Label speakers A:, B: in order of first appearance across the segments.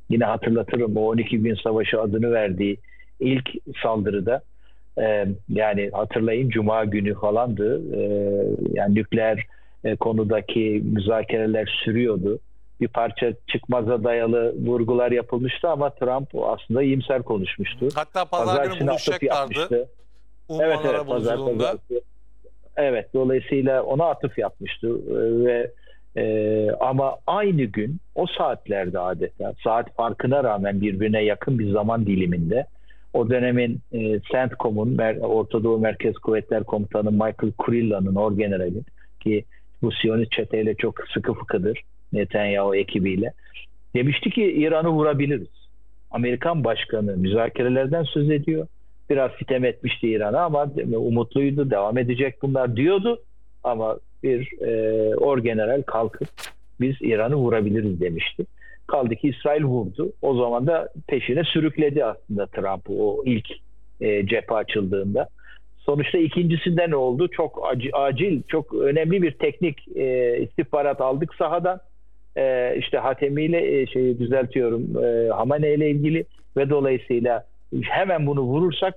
A: Yine hatırlatırım, o 12 gün savaşı adını verdiği ilk saldırıda, yani hatırlayın, Cuma günü falandı. Yani nükleer konudaki müzakereler sürüyordu. Bir parça çıkmaza dayalı vurgular yapılmıştı ama Trump aslında iyimser konuşmuştu.
B: Hatta pazar günü
A: Pazartesi atıf
B: buluşacaklardı.
A: yapmıştı. Evet,
B: Ummanlara
A: evet,
B: buluculuğunda.
A: evet, dolayısıyla ona atıf yapmıştı ve ama aynı gün o saatlerde, adeta saat farkına rağmen birbirine yakın bir zaman diliminde, o dönemin CENTCOM'un Orta Doğu Merkez Kuvvetler Komutanı Michael Kurilla'nın, orgeneralin, ki bu Siyonist çeteyle çok sıkı fıkıdır, Netanyahu ekibiyle, demişti ki İran'ı vurabiliriz. Amerikan başkanı müzakerelerden söz ediyor. Biraz sitem etmişti İran'a ama umutluydu, devam edecek bunlar diyordu. Ama bir orgeneral kalkıp biz İran'ı vurabiliriz demişti. Kaldı ki İsrail vurdu. O zaman da peşine sürükledi aslında Trump'ı, o ilk cephe açıldığında. Sonuçta ikincisinde ne oldu? Çok acil, çok önemli bir teknik istihbarat aldık sahadan. İşte Hatemi ile düzeltiyorum, Hamane ile ilgili ve dolayısıyla hemen bunu vurursak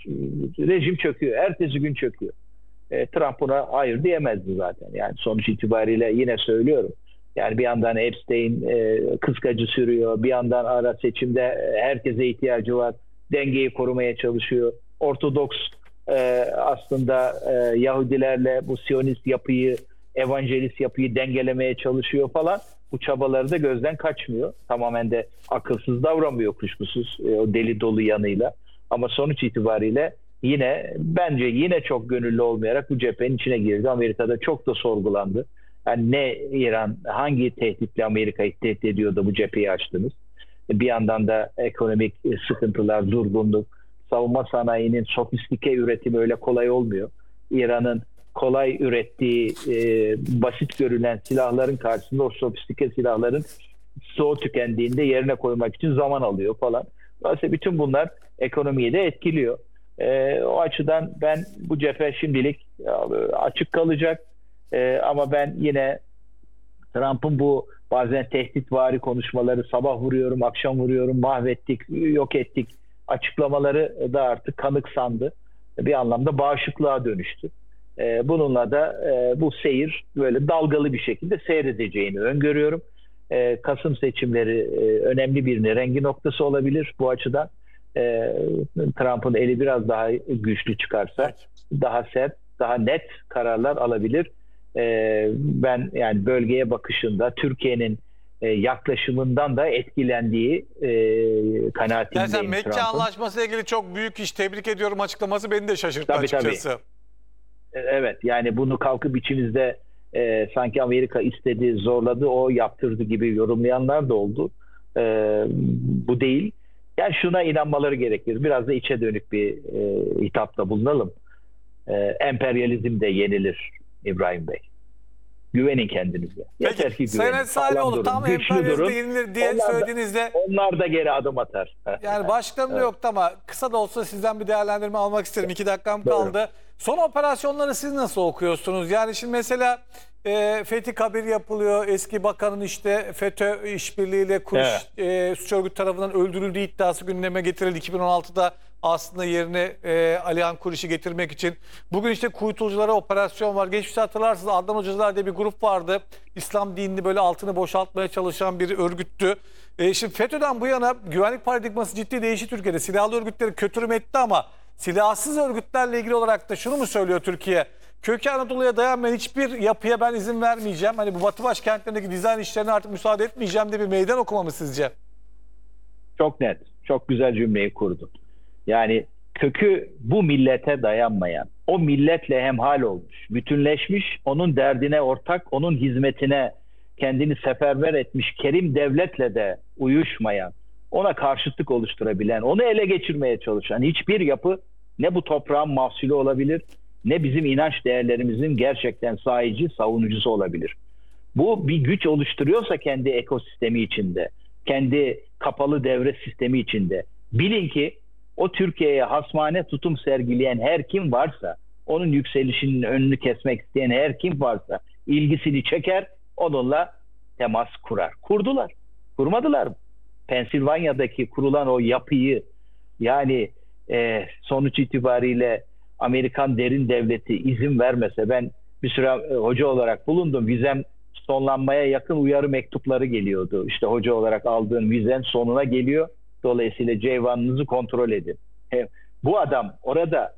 A: rejim çöküyor. Ertesi gün çöküyor. Trump buna hayır diyemezdi zaten. Yani sonuç itibariyle yine söylüyorum. Yani bir yandan Epstein kıskacı sürüyor. Bir yandan ara seçimde herkese ihtiyacı var. Dengeyi korumaya çalışıyor. Ortodoks aslında Yahudilerle bu Siyonist yapıyı, evangelist yapıyı dengelemeye çalışıyor falan. Bu çabaları da gözden kaçmıyor. Tamamen de akılsız davranmıyor kuşkusuz, o deli dolu yanıyla. Ama sonuç itibariyle bence yine çok gönüllü olmayarak bu cephenin içine girdi. Amerika'da çok da sorgulandı. Yani ne İran, hangi tehditle Amerika'yı tehdit ediyor da bu cepheyi açtınız? Bir yandan da ekonomik sıkıntılar, durgunluk, savunma sanayinin sofistike üretimi öyle kolay olmuyor. İran'ın kolay ürettiği basit görülen silahların karşısında o sofistike silahların stoğu tükendiğinde yerine koymak için zaman alıyor falan. Dolayısıyla bütün bunlar ekonomiyi de etkiliyor. O açıdan ben bu cephe şimdilik açık kalacak. Ama ben yine Trump'ın bu bazen tehditvari konuşmaları, sabah vuruyorum, akşam vuruyorum, mahvettik, yok ettik açıklamaları da artık kanıksandı. Bir anlamda bağışıklığa dönüştü. Bununla da bu seyir böyle dalgalı bir şekilde seyredeceğini öngörüyorum. Kasım seçimleri önemli bir rengi noktası olabilir bu açıdan. Trump'ın eli biraz daha güçlü çıkarsa daha sert, daha net kararlar alabilir. Ben yani bölgeye bakışında Türkiye'nin yaklaşımından da etkilendiği kanaatindeyim.
B: Yani Mekke Anlaşması ile ilgili çok büyük iş, tebrik ediyorum açıklaması beni de şaşırttı açıkçası.
A: Tabii. Evet, yani bunu kalkıp içimizde sanki Amerika istedi, zorladı, o yaptırdı gibi yorumlayanlar da oldu. Bu değil. Yani şuna inanmaları gerekir. Biraz da içe dönük bir hitapta bulunalım. Emperyalizm de yenilir İbrahim Bey. Güvenin kendinize. Yeter ki güvenin.
B: Sayın Salihoğlu, tam emperyalizm yenilir diye söylediğinizde
A: onlar da geri adım atar.
B: Yani başlıklarım da yoktu ama kısa da olsa sizden bir değerlendirme almak isterim. 2 dakikam kaldı. Son operasyonları siz nasıl okuyorsunuz? Yani şimdi mesela Fethi Kabir yapılıyor. Eski bakanın işte FETÖ işbirliğiyle suç örgütü tarafından öldürüldüğü iddiası gündeme getirildi 2016'da, aslında yerine Alihan Kuriş'i getirmek için. Bugün işte kuytuculara operasyon var. Geçmişte hatırlarsınız, Adnan Hocalar diye bir grup vardı. İslam dinini böyle altını boşaltmaya çalışan bir örgüttü. Şimdi FETÖ'den bu yana güvenlik paradigması ciddi değişti Türkiye'de. Silahlı örgütleri kötürüm etti ama silahsız örgütlerle ilgili olarak da şunu mu söylüyor Türkiye? Kökü Anadolu'ya dayanmayan hiçbir yapıya ben izin vermeyeceğim. Hani bu Batı başkentlerindeki dizayn işlerine artık müsaade etmeyeceğim diye bir meydan okuma mı sizce?
A: Çok net. Çok güzel cümleyi kurdun. Yani kökü bu millete dayanmayan, o milletle hemhal olmuş, bütünleşmiş, onun derdine ortak, onun hizmetine kendini seferber etmiş kerim devletle de uyuşmayan, ona karşıtlık oluşturabilen, onu ele geçirmeye çalışan hiçbir yapı ne bu toprağın mahsulü olabilir, ne bizim inanç değerlerimizin gerçekten sahici, savunucusu olabilir. Bu bir güç oluşturuyorsa kendi ekosistemi içinde, kendi kapalı devre sistemi içinde, bilin ki o Türkiye'ye hasmane tutum sergileyen her kim varsa, onun yükselişinin önünü kesmek isteyen her kim varsa ilgisini çeker, onunla temas kurar. Kurdular. Kurmadılar mı? Pensilvanya'daki kurulan o yapıyı, yani sonuç itibariyle Amerikan derin devleti izin vermese, ben bir süre hoca olarak bulundum. Vizem sonlanmaya yakın uyarı mektupları geliyordu. İşte hoca olarak aldığın vizen sonuna geliyor. Dolayısıyla C1'ınızı kontrol edin. Bu adam orada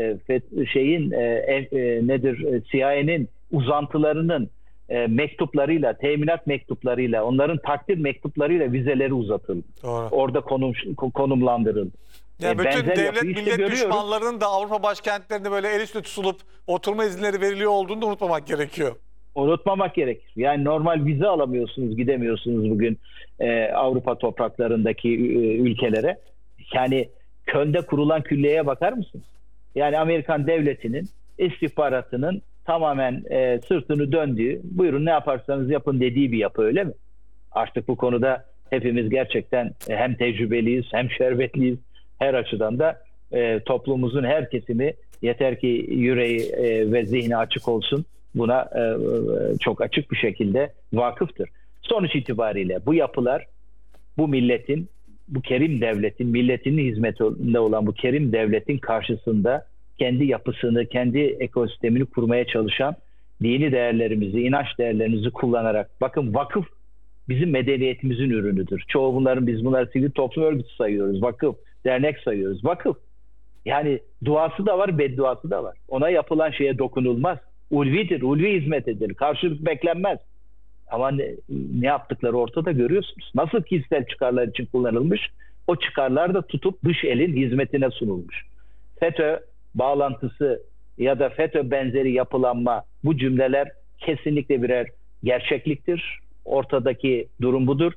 A: CIA'nin uzantılarının mektuplarıyla, teminat mektuplarıyla, onların takdir mektuplarıyla vizeleri uzatıldı.
B: Doğru.
A: Orada konumlandırıldı.
B: Yani bütün
A: Benzer
B: devlet
A: yapıyı
B: millet
A: görüyoruz.
B: düşmanlarının da Avrupa başkentlerinde böyle el üstü tutulup oturma izinleri veriliyor olduğunu da unutmamak gerekiyor.
A: Unutmamak gerekir. Yani normal vize alamıyorsunuz, gidemiyorsunuz bugün Avrupa topraklarındaki ülkelere. Yani Köln'de kurulan külliyeye bakar mısınız? Yani Amerikan devletinin istihbaratının tamamen sırtını döndüğü, buyurun ne yaparsanız yapın dediği bir yapı, öyle mi? Artık bu konuda hepimiz gerçekten hem tecrübeliyiz hem şerbetliyiz. Her açıdan da toplumumuzun her kesimi yeter ki yüreği ve zihni açık olsun. Buna çok açık bir şekilde vakıftır. Sonuç itibariyle bu yapılar bu milletin, bu kerim devletin, milletinin hizmetinde olan bu kerim devletin karşısında kendi yapısını, kendi ekosistemini kurmaya çalışan, dini değerlerimizi, inanç değerlerimizi kullanarak, bakın vakıf bizim medeniyetimizin ürünüdür. Biz bunları sivil toplum örgütü sayıyoruz. Vakıf, dernek sayıyoruz. Vakıf. Yani duası da var, bedduası da var. Ona yapılan şeye dokunulmaz. Ulvidir, ulvi hizmet edilir. Karşılık beklenmez. Ama ne yaptıkları ortada, görüyorsunuz. Nasıl kişisel çıkarlar için kullanılmış, o çıkarlar da tutup dış elin hizmetine sunulmuş. FETÖ bağlantısı ya da FETÖ benzeri yapılanma, bu cümleler kesinlikle birer gerçekliktir. Ortadaki durum budur.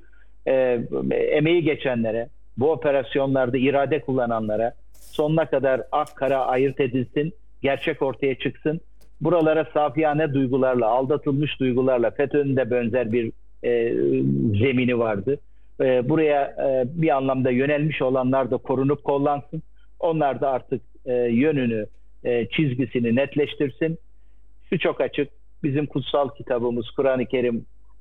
A: Emeği geçenlere, bu operasyonlarda irade kullananlara sonuna kadar ak kara ayırt edilsin, gerçek ortaya çıksın. Buralara safiyane duygularla, aldatılmış duygularla, FETÖ'nün de benzer bir zemini vardı. Buraya bir anlamda yönelmiş olanlar da korunup kollansın. Onlar da artık yönünü, çizgisini netleştirsin. Şu çok açık, bizim kutsal kitabımız Kur'an-ı Kerim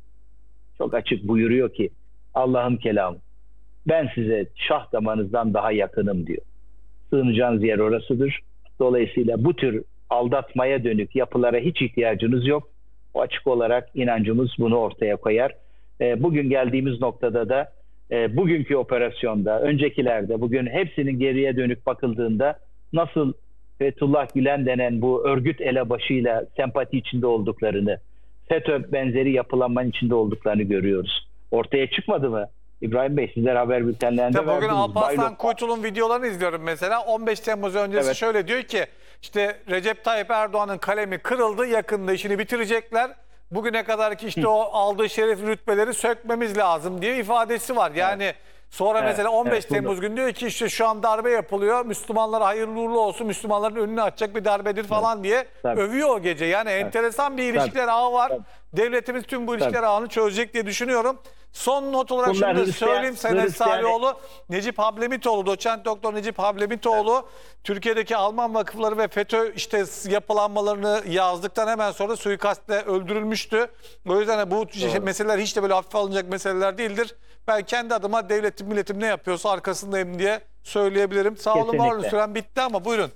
A: çok açık buyuruyor ki, Allah'ın kelamı, ben size şah damarınızdan daha yakınım diyor. Sığınacağınız yer orasıdır. Dolayısıyla bu tür aldatmaya dönük yapılara hiç ihtiyacınız yok. O açık olarak inancımız bunu ortaya koyar. Bugün geldiğimiz noktada da bugünkü operasyonda, öncekilerde, bugün hepsinin geriye dönük bakıldığında nasıl Fethullah Gülen denen bu örgüt elebaşıyla sempati içinde olduklarını, FETÖ benzeri yapılanmanın içinde olduklarını görüyoruz. Ortaya çıkmadı mı? İbrahim Bey, sizler haber bültenlerinde
B: bugün
A: verdiniz.
B: Alparslan Kuytul'un videolarını izliyorum mesela. 15 Temmuz öncesi
A: Evet.
B: şöyle diyor ki, işte Recep Tayyip Erdoğan'ın kalemi kırıldı, yakında işini bitirecekler. Bugüne kadar ki işte o aldığı şeref rütbeleri sökmemiz lazım diye ifadesi var. Yani sonra mesela 15 Temmuz günü diyor ki işte şu an darbe yapılıyor, Müslümanlara hayırlı uğurlu olsun, Müslümanların önünü açacak bir darbedir falan diye övüyor o gece. Yani enteresan bir ilişkiler ağı var. Devletimiz tüm bu ilişkiler ağını çözecek diye düşünüyorum. Son not olarak şunu da söyleyeyim. Sayın Salioğlu, Necip Hablemitoğlu, doçent doktor Necip Hablemitoğlu, Türkiye'deki Alman vakıfları ve FETÖ işte yapılanmalarını yazdıktan hemen sonra suikastle öldürülmüştü. O yüzden bu meseleler hiç de böyle hafife alınacak meseleler değildir. Ben kendi adıma devletim, milletim ne yapıyorsa arkasındayım diye söyleyebilirim. Sağ olun, var olun. Süren bitti ama buyurun.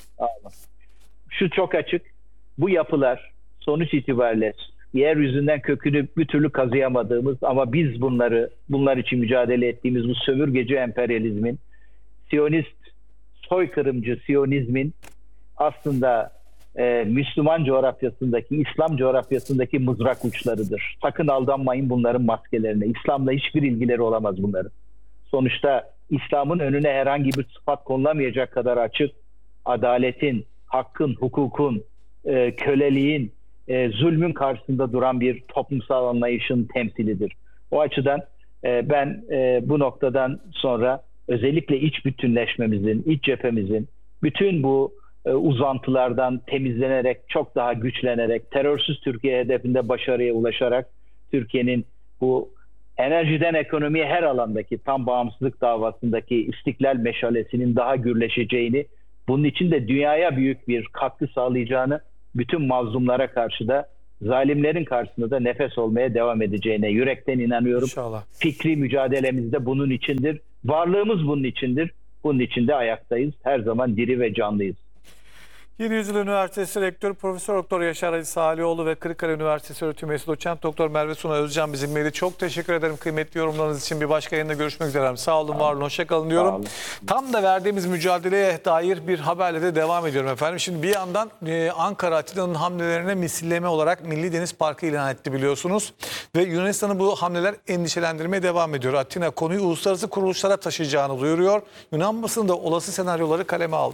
A: Şu çok açık. Bu yapılar sonuç itibariyle yeryüzünden kökünü bir türlü kazıyamadığımız ama biz bunlar için mücadele ettiğimiz bu sömürgeci emperyalizmin, Siyonist, soykırımcı Siyonizmin aslında Müslüman coğrafyasındaki, İslam coğrafyasındaki mızrak uçlarıdır. Sakın aldanmayın bunların maskelerine. İslam'la hiçbir ilgileri olamaz bunların. Sonuçta İslam'ın önüne herhangi bir sıfat konulamayacak kadar açık, adaletin, hakkın, hukukun, köleliğin, zulmün karşısında duran bir toplumsal anlayışın temsilidir. O açıdan ben bu noktadan sonra özellikle iç bütünleşmemizin, iç cephemizin bütün bu uzantılardan temizlenerek, çok daha güçlenerek, terörsüz Türkiye hedefinde başarıya ulaşarak Türkiye'nin bu enerjiden ekonomiye her alandaki tam bağımsızlık davasındaki istiklal meşalesinin daha gürleşeceğini, bunun için de dünyaya büyük bir katkı sağlayacağını bütün mazlumlara karşı da zalimlerin karşısında da nefes olmaya devam edeceğine yürekten inanıyorum.
B: İnşallah.
A: Fikri mücadelemiz de bunun içindir. Varlığımız bunun içindir. Bunun için de ayaktayız. Her zaman diri ve canlıyız.
B: Yeni Yüzyıl Üniversitesi Rektörü Profesör Doktor Yaşar Ali Salioğlu ve Kırıkkale Üniversitesi Öğretim Üyesi Doçent Doktor Merve Suna Özcan bizimleydi. Çok teşekkür ederim kıymetli yorumlarınız için. Bir başka yayında görüşmek üzere. Sağ olun, var olun, hoşça kalın diyorum. Tam da verdiğimiz mücadeleye dair bir haberle de devam ediyorum efendim. Şimdi bir yandan Ankara Atina'nın hamlelerine misilleme olarak Milli Deniz Parkı ilan etti biliyorsunuz. Ve Yunanistan'ı bu hamleler endişelendirmeye devam ediyor. Atina konuyu uluslararası kuruluşlara taşıyacağını duyuruyor. Yunan basını da olası senaryoları kaleme aldı.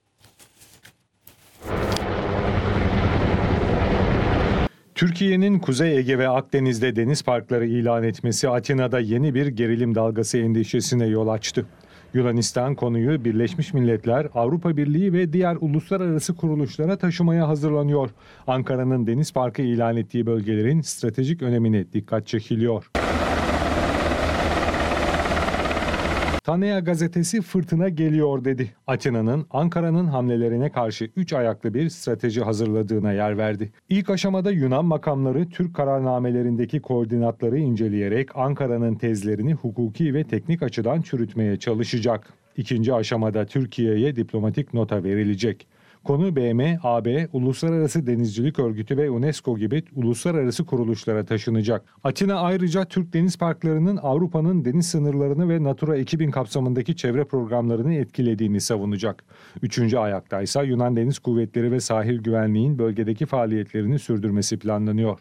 C: Türkiye'nin Kuzey Ege ve Akdeniz'de deniz parkları ilan etmesi Atina'da yeni bir gerilim dalgası endişesine yol açtı. Yunanistan konuyu Birleşmiş Milletler, Avrupa Birliği ve diğer uluslararası kuruluşlara taşımaya hazırlanıyor. Ankara'nın deniz parkı ilan ettiği bölgelerin stratejik önemine dikkat çekiliyor. Tanea gazetesi fırtına geliyor dedi. Atina'nın Ankara'nın hamlelerine karşı 3 ayaklı bir strateji hazırladığına yer verdi. İlk aşamada Yunan makamları Türk kararnamelerindeki koordinatları inceleyerek Ankara'nın tezlerini hukuki ve teknik açıdan çürütmeye çalışacak. İkinci aşamada Türkiye'ye diplomatik nota verilecek. Konu BM, AB, Uluslararası Denizcilik Örgütü ve UNESCO gibi uluslararası kuruluşlara taşınacak. Atina ayrıca Türk deniz parklarının Avrupa'nın deniz sınırlarını ve Natura 2000 kapsamındaki çevre programlarını etkilediğini savunacak. Üçüncü ayakta ise Yunan Deniz Kuvvetleri ve Sahil Güvenliği'nin bölgedeki faaliyetlerini sürdürmesi planlanıyor.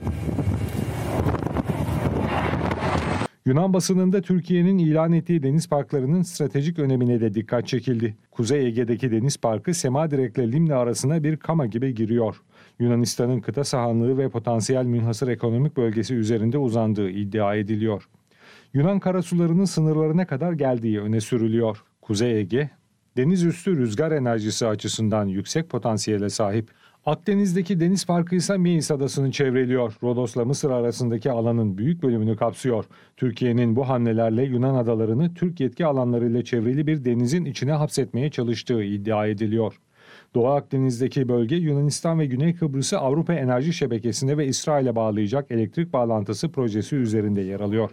C: Yunan basınında Türkiye'nin ilan ettiği deniz parklarının stratejik önemine de dikkat çekildi. Kuzey Ege'deki deniz parkı Semadirek'le Limne arasına bir kama gibi giriyor. Yunanistan'ın kıta sahanlığı ve potansiyel münhasır ekonomik bölgesi üzerinde uzandığı iddia ediliyor. Yunan karasularının sınırlarına kadar geldiği öne sürülüyor. Kuzey Ege, deniz üstü rüzgar enerjisi açısından yüksek potansiyele sahip. Akdeniz'deki deniz parkı ise Meis Adası'nı çevreliyor. Rodos'la Mısır arasındaki alanın büyük bölümünü kapsıyor. Türkiye'nin bu hamlelerle Yunan adalarını Türk yetki alanlarıyla çevrili bir denizin içine hapsetmeye çalıştığı iddia ediliyor. Doğu Akdeniz'deki bölge Yunanistan ve Güney Kıbrıs'ı Avrupa Enerji Şebekesi'ne ve İsrail'e bağlayacak elektrik bağlantısı projesi üzerinde yer alıyor.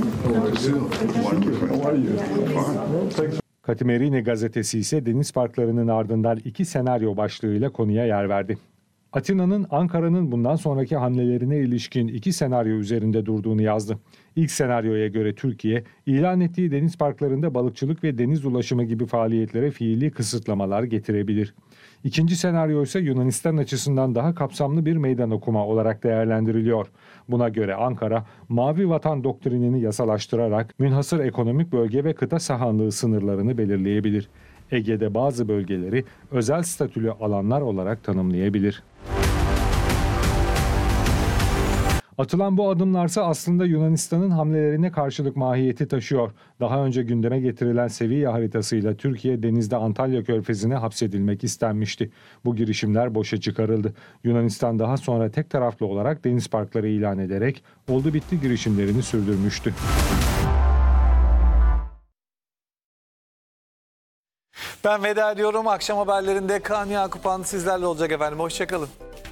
C: Katimerini gazetesi ise deniz parklarının ardından 2 senaryo başlığıyla konuya yer verdi. Atina'nın Ankara'nın bundan sonraki hamlelerine ilişkin 2 senaryo üzerinde durduğunu yazdı. İlk senaryoya göre Türkiye, ilan ettiği deniz parklarında balıkçılık ve deniz ulaşımı gibi faaliyetlere fiili kısıtlamalar getirebilir. İkinci senaryo ise Yunanistan açısından daha kapsamlı bir meydan okuma olarak değerlendiriliyor. Buna göre Ankara, Mavi Vatan doktrinini yasalaştırarak münhasır ekonomik bölge ve kıta sahanlığı sınırlarını belirleyebilir. Ege'de bazı bölgeleri özel statülü alanlar olarak tanımlayabilir. Atılan bu adımlarsa aslında Yunanistan'ın hamlelerine karşılık mahiyeti taşıyor. Daha önce gündeme getirilen seviye haritasıyla Türkiye denizde Antalya Körfezi'ne hapsedilmek istenmişti. Bu girişimler boşa çıkarıldı. Yunanistan daha sonra tek taraflı olarak deniz parkları ilan ederek oldu bitti girişimlerini sürdürmüştü. Ben veda ediyorum. Akşam haberlerinde Kaan Yakupan sizlerle olacak efendim. Hoşçakalın.